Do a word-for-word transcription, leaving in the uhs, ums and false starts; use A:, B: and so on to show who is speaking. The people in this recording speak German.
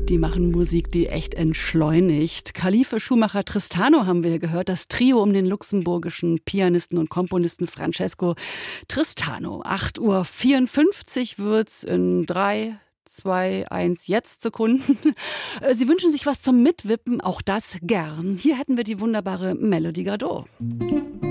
A: Die machen Musik, die echt entschleunigt. Khalife, Schumacher, Tristano haben wir gehört. Das Trio um den luxemburgischen Pianisten und Komponisten Francesco Tristano. acht Uhr vierundfünfzig wird's in drei, zwei, eins jetzt Sekunden. Sie wünschen sich was zum Mitwippen, auch das gern. Hier hätten wir die wunderbare Melody Gardot.